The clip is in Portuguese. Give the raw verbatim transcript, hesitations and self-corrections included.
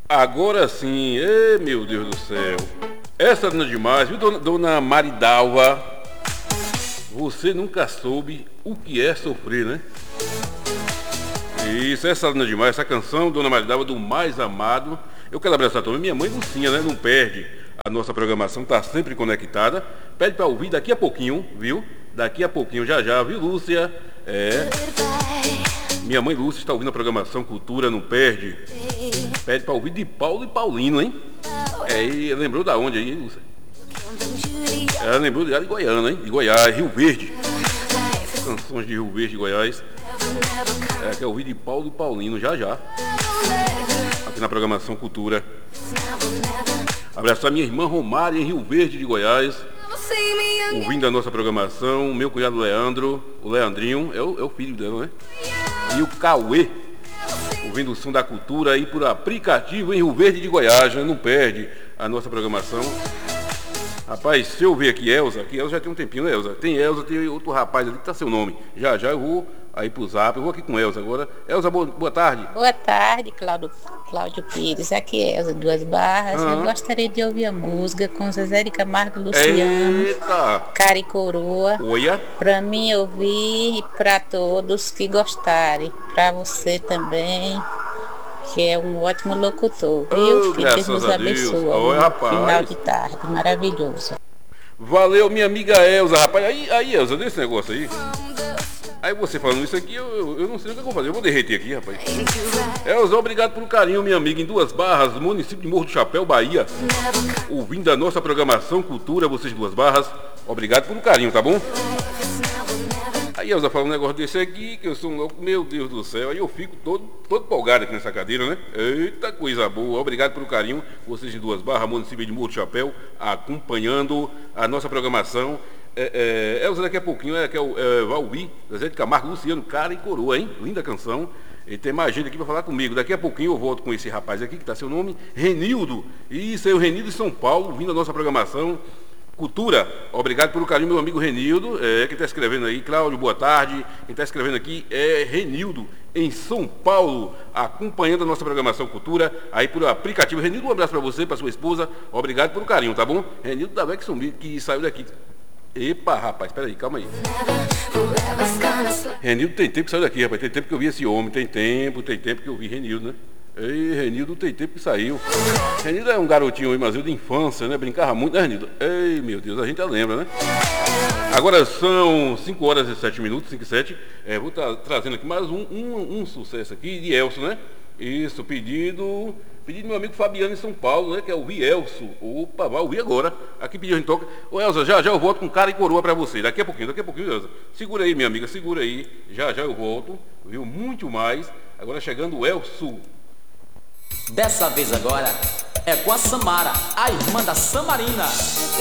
Agora sim, ê, meu Deus do céu. Essa é demais, viu, dona, dona Maridalva? Você nunca soube o que é sofrer, né? Isso, essa é demais, essa canção, dona Maridalva, do Mais Amado. Eu quero abraçar também minha mãe Lucinha, né? Não perde a nossa programação, tá sempre conectada. Pede pra ouvir daqui a pouquinho, viu? Daqui a pouquinho, já já, viu, Lúcia? É. Minha mãe Lúcia está ouvindo a programação Cultura, não perde. Pede pra ouvir de Paulo e Paulino, hein? É, e lembrou da onde aí, Lúcia? Ela lembrou de Goiânia, hein? De Goiás, Rio Verde. Canções de Rio Verde, Goiás. É, quer ouvir de Paulo e Paulino, já já. Aqui na programação Cultura. Abraçar minha irmã Romária em Rio Verde de Goiás. Ouvindo a nossa programação. Meu cunhado Leandro, o Leandrinho, é o, é o filho dela, né? E o Cauê, ouvindo o som da cultura aí por aplicativo em Rio Verde de Goiás, né? Não perde a nossa programação. Rapaz, se eu ver aqui Elza, aqui Elza já tem um tempinho, né, Elza? Tem Elza, tem outro rapaz ali que tá seu nome. Já, já eu vou aí pro Zap, eu vou aqui com Elza agora. Elza, boa, boa tarde. Boa tarde, Cláudio, Cláudio Pires. Aqui é Elza, Duas Barras. Uhum. Eu gostaria de ouvir a música com Zezé de Camargo e Luciano. Eita! Cara e Coroa. Olha. Pra mim ouvir e pra todos que gostarem. Pra você também, que é um ótimo locutor, viu? Oh, que Deus nos abençoe. Oi, rapaz. Final de tarde, maravilhoso. Valeu, minha amiga Elza, rapaz. Aí, aí Elza, desse negócio aí. Aí você falando isso aqui, eu, eu, eu não sei o que eu vou fazer. Eu vou derreter aqui, rapaz. Elza, obrigado pelo carinho, minha amiga. Em Duas Barras, município de Morro do Chapéu, Bahia. Ouvindo a nossa programação Cultura, vocês de Duas Barras. Obrigado pelo carinho, tá bom? Aí Elza fala um negócio desse aqui, que eu sou um louco, meu Deus do céu. Aí eu fico todo, todo empolgado aqui nessa cadeira, né? Eita coisa boa. Obrigado pelo carinho. Vocês de Duas Barras, município de Morro do Chapéu, acompanhando a nossa programação. É, é, Elza, daqui a pouquinho é, que é o é, Valvi, Zezé de Camargo, Luciano, Cara e Coroa, hein? Linda canção. E tem mais gente aqui para falar comigo. Daqui a pouquinho eu volto com esse rapaz aqui, que tá seu nome, Renildo. Isso aí, o Renildo de São Paulo, vindo a nossa programação Cultura. Obrigado pelo carinho, meu amigo Renildo. É, quem está escrevendo aí, Cláudio, boa tarde. Quem está escrevendo aqui é Renildo, em São Paulo, acompanhando a nossa programação Cultura, aí por aplicativo. Renildo, um abraço para você, para sua esposa. Obrigado pelo carinho, tá bom? Renildo da Vexon, que saiu daqui. Epa, rapaz, peraí, calma aí. Renildo tem tempo que saiu daqui, rapaz. Tem tempo que eu vi esse homem, tem tempo, tem tempo que eu vi Renildo, né? Ei, Renildo tem tempo que saiu. Renildo é um garotinho aí, mas eu de infância, né? Brincava muito, né, Renildo? Ei, meu Deus, a gente já lembra, né? Agora são cinco horas e sete minutos, cinco e sete. É, vou estar trazendo aqui mais um, um, um sucesso aqui de Elcio, né? Isso, pedido. Pedido do meu amigo Fabiano em São Paulo, né? Que é o Vielso. Opa, vai ouvir agora. Aqui pediu a gente toca. Ô Elza, já já eu volto com Cara e Coroa pra você. Daqui a pouquinho, daqui a pouquinho, Elza. Segura aí, minha amiga, segura aí. Já já eu volto. Viu? Muito mais. Agora chegando o Elso. Dessa vez agora é com a Samara, a irmã da Samarina.